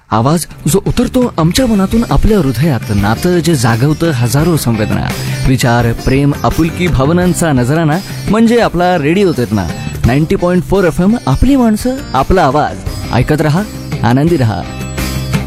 आवाज जो उतरतो आमच्या मनातून आपल्या हृदयात, नातं जे जागवतं हजारो संवेदना, विचार, प्रेम, आपुलकी, भावनांचा नजराना म्हणजे आपला रेडिओ चेतना 90.4 FM. आपली माणसं, आपला आवाज. ऐकत रहा, आनंदी रहा.